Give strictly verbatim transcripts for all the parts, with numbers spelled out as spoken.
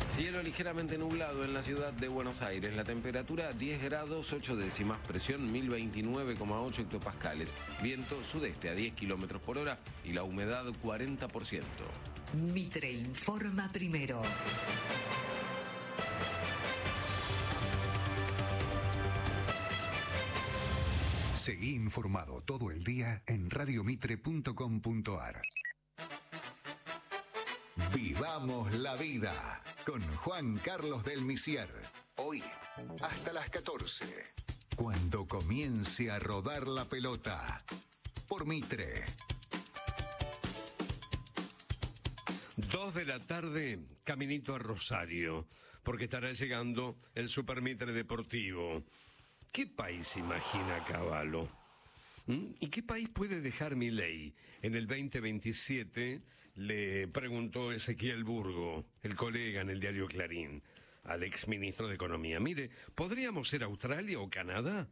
Cielo ligeramente nublado en la ciudad de Buenos Aires. La temperatura diez grados ocho décimas, presión mil veintinueve coma ocho hectopascales. Viento sudeste a diez kilómetros por hora y la humedad cuarenta por ciento. Mitre informa primero. Seguí informado todo el día en radio mitre punto com punto ar. Vivamos la vida con Juan Carlos del Misier. Hoy, hasta las catorce. Cuando comience a rodar la pelota. Por Mitre. Dos de la tarde, caminito a Rosario, porque estará llegando el Super Mitre Deportivo. ¿Qué país imagina Cavallo? ¿Mm? ¿Y qué país puede dejar Milei? En el veinte veintisiete le preguntó Ezequiel Burgo, el colega en el diario Clarín, al exministro de Economía. Mire, ¿podríamos ser Australia o Canadá?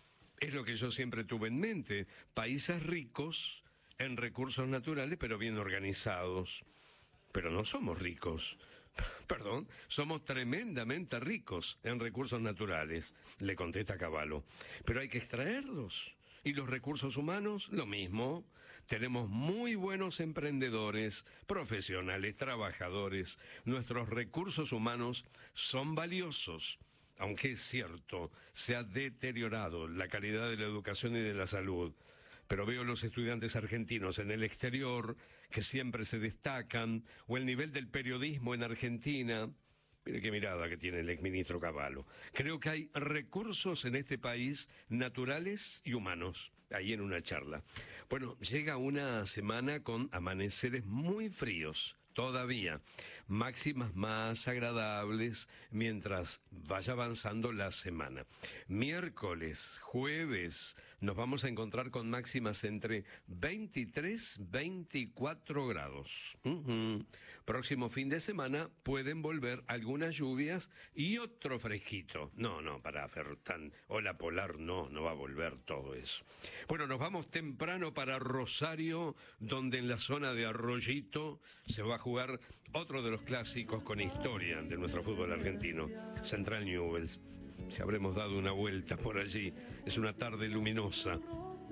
Es lo que yo siempre tuve en mente. Países ricos en recursos naturales, pero bien organizados. Pero no somos ricos. Perdón, somos tremendamente ricos en recursos naturales, le contesta Cavallo. Pero hay que extraerlos. Y los recursos humanos, lo mismo. Tenemos muy buenos emprendedores, profesionales, trabajadores. Nuestros recursos humanos son valiosos. Aunque es cierto, se ha deteriorado la calidad de la educación y de la salud. Pero veo los estudiantes argentinos en el exterior, que siempre se destacan, o el nivel del periodismo en Argentina. Mire qué mirada que tiene el exministro Cavallo. Creo que hay recursos en este país naturales y humanos, ahí en una charla. Bueno, llega una semana con amaneceres muy fríos. Todavía, máximas más agradables mientras vaya avanzando la semana. Miércoles, jueves, nos vamos a encontrar con máximas entre veintitrés y veinticuatro grados. Uh-huh. Próximo fin de semana pueden volver algunas lluvias y otro fresquito. No, no, para hacer tan ola polar, no, no va a volver todo eso. Bueno, nos vamos temprano para Rosario, donde en la zona de Arroyito se va a jugar otro de los clásicos con historia de nuestro fútbol argentino, Central Newell's. Si habremos dado una vuelta por allí, es una tarde luminosa.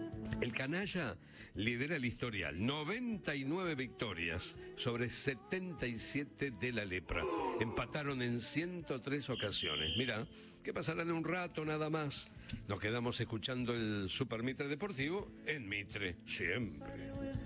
El canalla lidera el historial, noventa y nueve victorias sobre setenta y siete de la lepra. Empataron en ciento tres ocasiones. Mirá, que pasarán un rato nada más. Nos quedamos escuchando el Super Mitre Deportivo en Mitre, siempre.